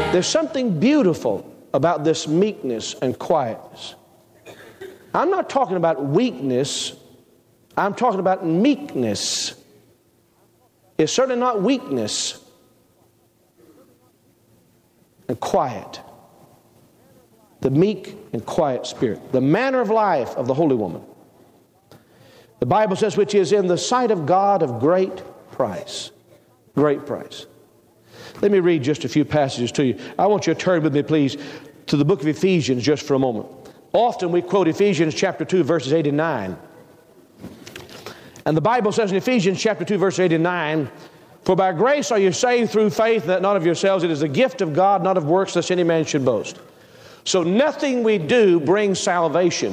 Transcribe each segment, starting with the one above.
There's something beautiful about this meekness and quietness. I'm not talking about weakness. I'm talking about meekness. It's certainly not weakness. And quiet. The meek and quiet spirit. The manner of life of the holy woman. The Bible says, which is in the sight of God of great price. Great price. Let me read just a few passages to you. I want you to turn with me, please, to the book of Ephesians just for a moment. Often we quote Ephesians chapter 2, verses 8 and 9. And the Bible says in Ephesians chapter 2, verse 8 and 9, for by grace are you saved through faith, that not of yourselves. It is a gift of God, not of works, lest any man should boast. So nothing we do brings salvation.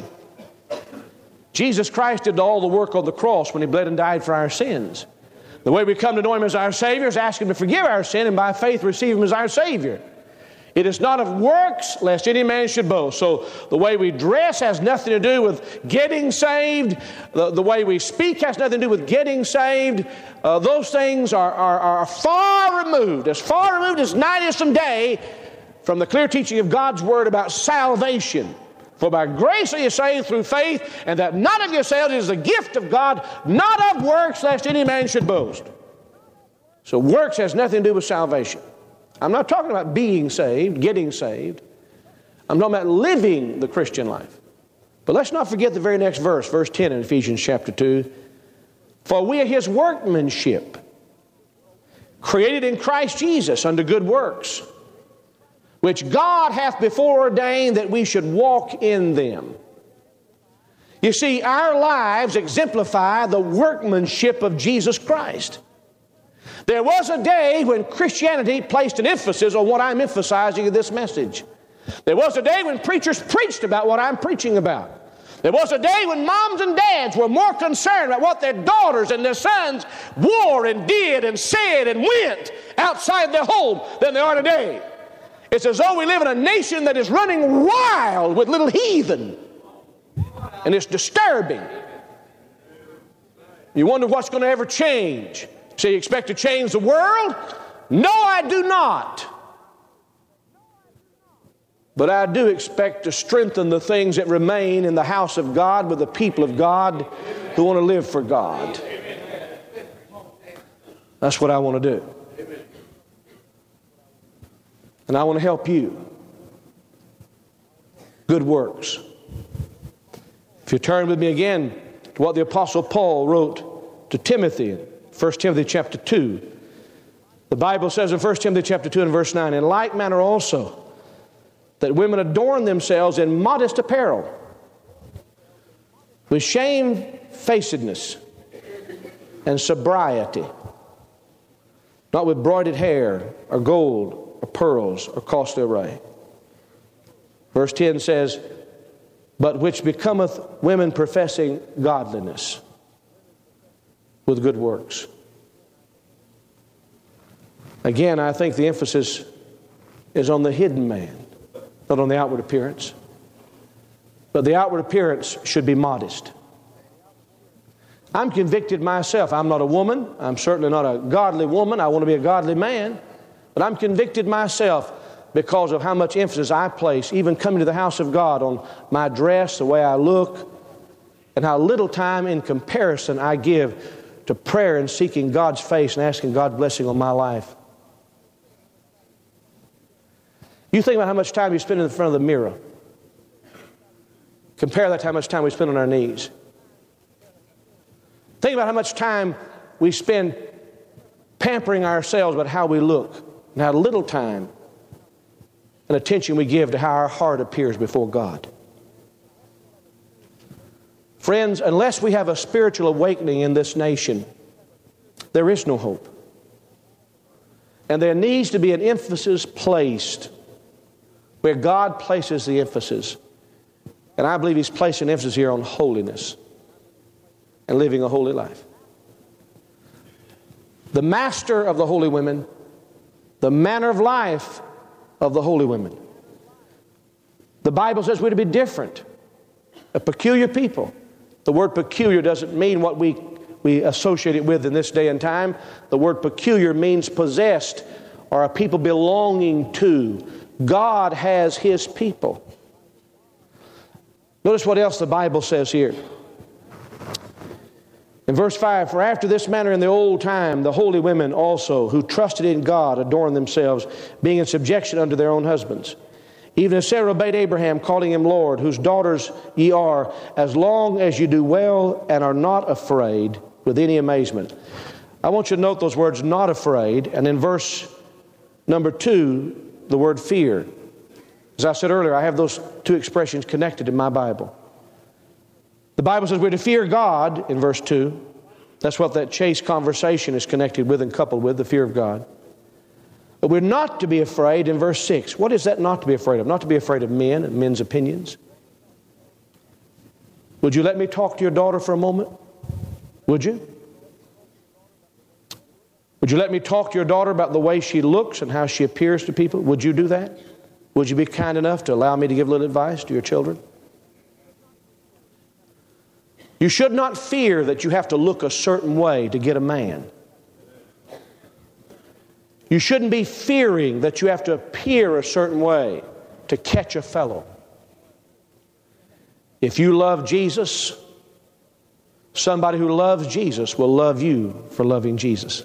Jesus Christ did all the work on the cross when He bled and died for our sins. The way we come to know Him as our Savior is ask Him to forgive our sin and by faith receive Him as our Savior. It is not of works, lest any man should boast. So the way we dress has nothing to do with getting saved. The way we speak has nothing to do with getting saved. Those things are far removed as night is from day, from the clear teaching of God's Word about salvation. For by grace are you saved through faith, and that not of yourselves is the gift of God, not of works, lest any man should boast. So works has nothing to do with salvation. I'm not talking about being saved, getting saved. I'm talking about living the Christian life. But let's not forget the very next verse, verse 10 in Ephesians chapter 2. For we are His workmanship, created in Christ Jesus unto good works, which God hath before ordained that we should walk in them. You see, our lives exemplify the workmanship of Jesus Christ. There was a day when Christianity placed an emphasis on what I'm emphasizing in this message. There was a day when preachers preached about what I'm preaching about. There was a day when moms and dads were more concerned about what their daughters and their sons wore and did and said and went outside their home than they are today. It's as though we live in a nation that is running wild with little heathen. And it's disturbing. You wonder what's going to ever change. So you expect to change the world? No, I do not. But I do expect to strengthen the things that remain in the house of God with the people of God who want to live for God. That's what I want to do. And I want to help you. Good works. If you turn with me again to what the Apostle Paul wrote to Timothy in 1 Timothy chapter 2. The Bible says in 1 Timothy chapter 2 and verse 9, in like manner also, that women adorn themselves in modest apparel, with shamefacedness and sobriety, not with broided hair or gold or pearls or costly array. Verse 10 says, but which becometh women professing godliness with good works. Again, I think the emphasis is on the hidden man, not on the outward appearance. But the outward appearance should be modest. I'm convicted myself. I'm not a woman. I'm certainly not a godly woman. I want to be a godly man. But I'm convicted myself because of how much emphasis I place, even coming to the house of God, on my dress, the way I look, and how little time in comparison I give to prayer and seeking God's face and asking God's blessing on my life. You think about how much time you spend in front of the mirror. Compare that to how much time we spend on our knees. Think about how much time we spend pampering ourselves about how we look and how little time and attention we give to how our heart appears before God. Friends, unless we have a spiritual awakening in this nation, there is no hope. And there needs to be an emphasis placed where God places the emphasis. And I believe He's placed an emphasis here on holiness and living a holy life. The master of the holy women, the manner of life of the holy women. The Bible says we're to be different, a peculiar people. The word peculiar doesn't mean what we associate it with in this day and time. The word peculiar means possessed or a people belonging to. God has His people. Notice what else the Bible says here. In verse 5, for after this manner in the old time, the holy women also, who trusted in God, adorned themselves, being in subjection unto their own husbands. Even as Sarah obeyed Abraham, calling him Lord, whose daughters ye are, as long as you do well and are not afraid with any amazement. I want you to note those words, not afraid, and in verse number 2, the word fear. As I said earlier, I have those two expressions connected in my Bible. The Bible says we're to fear God in verse 2. That's what that chase conversation is connected with and coupled with, the fear of God. But we're not to be afraid in verse 6. What is that not to be afraid of? Not to be afraid of men and men's opinions. Would you let me talk to your daughter for a moment? Would you? Would you let me talk to your daughter about the way she looks and how she appears to people? Would you do that? Would you be kind enough to allow me to give a little advice to your children? You should not fear that you have to look a certain way to get a man. You shouldn't be fearing that you have to appear a certain way to catch a fellow. If you love Jesus, somebody who loves Jesus will love you for loving Jesus.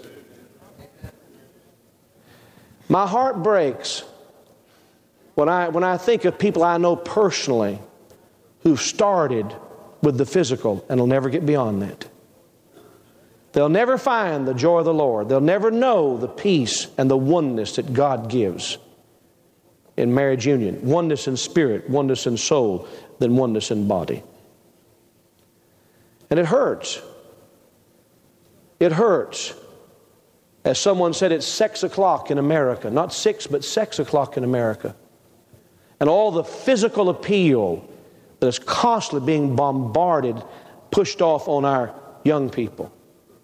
My heart breaks when I think of people I know personally who've started with the physical and will never get beyond that. They'll never find the joy of the Lord. They'll never know the peace and the oneness that God gives in marriage union. Oneness in spirit, oneness in soul, then oneness in body. And it hurts. It hurts. As someone said, it's 6 o'clock in America. Not 6, but 6 o'clock in America. And all the physical appeal that is constantly being bombarded, pushed off on our young people.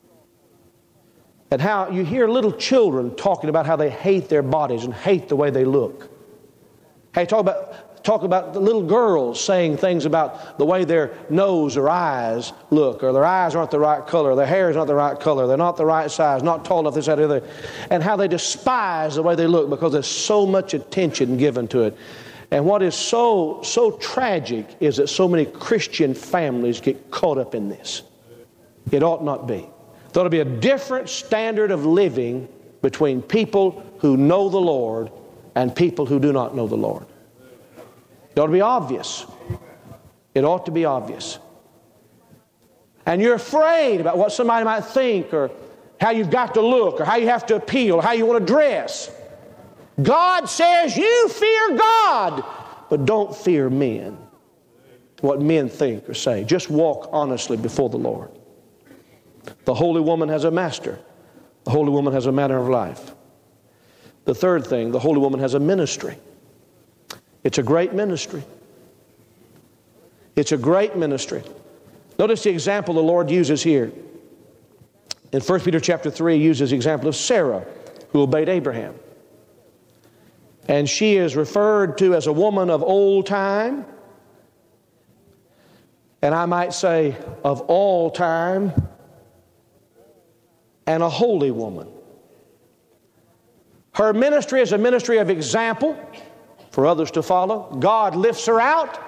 And how you hear little children talking about how they hate their bodies and hate the way they look. Hey, talk about the little girls saying things about the way their nose or eyes look, or their eyes aren't the right color, their hair is not the right color, they're not the right size, not tall enough, this, that, or the other. And how they despise the way they look because there's so much attention given to it. And what is so tragic is that so many Christian families get caught up in this. It ought not be. There ought to be a different standard of living between people who know the Lord and people who do not know the Lord. It ought to be obvious. It ought to be obvious. And you're afraid about what somebody might think, or how you've got to look, or how you have to appeal, or how you want to dress. God says you fear God, but don't fear men. What men think or say. Just walk honestly before the Lord. The holy woman has a master. The holy woman has a manner of life. The third thing, the holy woman has a ministry. It's a great ministry. It's a great ministry. Notice the example the Lord uses here. In 1 Peter chapter 3, he uses the example of Sarah, who obeyed Abraham. And she is referred to as a woman of old time, and I might say of all time, and a holy woman. Her ministry is a ministry of example for others to follow. God lifts her out.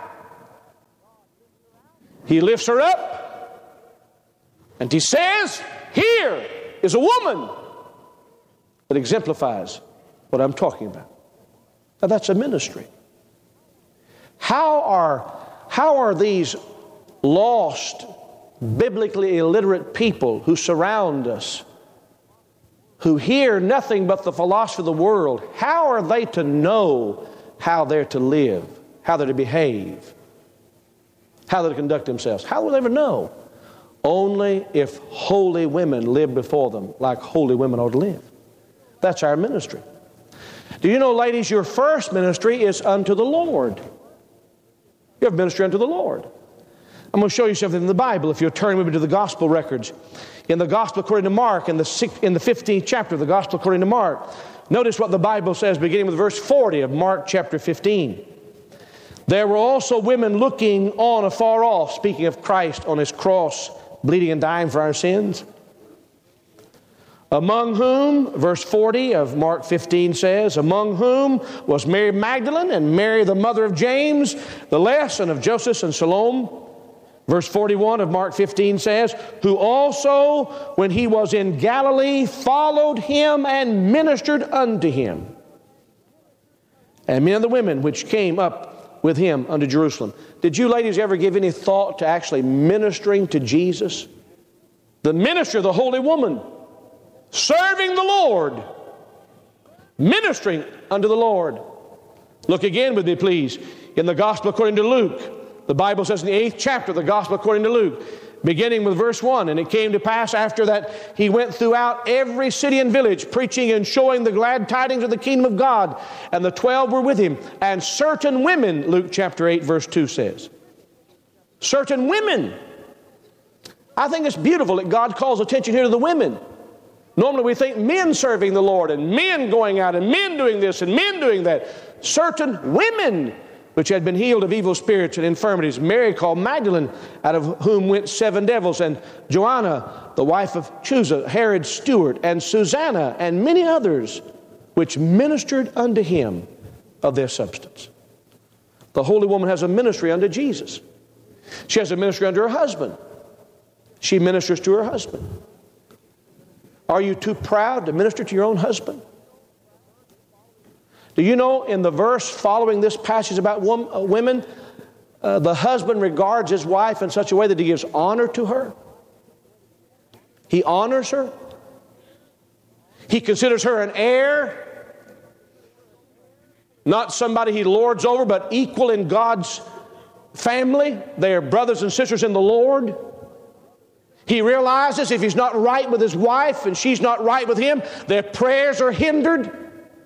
He lifts her up. And He says, here is a woman that exemplifies what I'm talking about. Now that's a ministry. How are these lost, biblically illiterate people who surround us, who hear nothing but the philosophy of the world, how are they to know how they're to live, how they're to behave, how they're to conduct themselves? How will they ever know? Only if holy women live before them like holy women ought to live. That's our ministry. Do you know, ladies, your first ministry is unto the Lord. You have ministry unto the Lord. I'm going to show you something in the Bible. If you'll turn with me to the gospel records. In the gospel according to Mark, in the 15th chapter of the gospel according to Mark, notice what the Bible says, beginning with verse 40 of Mark chapter 15. There were also women looking on afar off, speaking of Christ on His cross, bleeding and dying for our sins. Among whom, verse 40 of Mark 15 says, among whom was Mary Magdalene and Mary the mother of James, the less, and of Joseph and Salome. Verse 41 of Mark 15 says, who also, when he was in Galilee, followed him and ministered unto him. And many of the women which came up with him unto Jerusalem. Did you ladies ever give any thought to actually ministering to Jesus? The ministry of the holy woman, serving the Lord, ministering unto the Lord. Look again with me, please, in the Gospel according to Luke. The Bible says in the 8th chapter of the Gospel according to Luke, beginning with verse 1, and it came to pass after that he went throughout every city and village, preaching and showing the glad tidings of the kingdom of God. And the 12 were with him, and certain women, Luke chapter 8, verse 2 says. Certain women. I think it's beautiful that God calls attention here to the women. Normally we think men serving the Lord and men going out and men doing this and men doing that. Certain women which had been healed of evil spirits and infirmities. Mary called Magdalene, out of whom went 7 devils, and Joanna, the wife of Chuza, Herod's steward, and Susanna, and many others, which ministered unto him of their substance. The holy woman has a ministry unto Jesus. She has a ministry unto her husband. She ministers to her husband. Are you too proud to minister to your own husband? Do you know in the verse following this passage about women, the husband regards his wife in such a way that he gives honor to her? He honors her. He considers her an heir, not somebody he lords over, but equal in God's family. They are brothers and sisters in the Lord. He realizes if he's not right with his wife and she's not right with him, their prayers are hindered.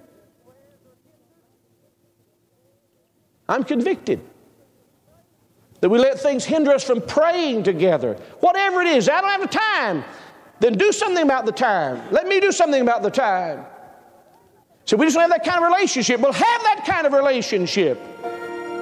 I'm convicted that we let things hinder us from praying together. Whatever it is, I don't have the time. Then do something about the time. Let me do something about the time. So we just don't have that kind of relationship. We'll have that kind of relationship.